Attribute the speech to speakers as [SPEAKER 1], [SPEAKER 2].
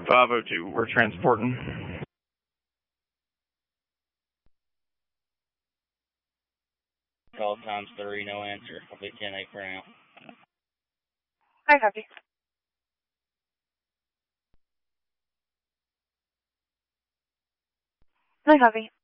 [SPEAKER 1] 502, we're transporting.
[SPEAKER 2] Call times 3, no answer. I'll be 10-8 for now.
[SPEAKER 3] I copy. I copy.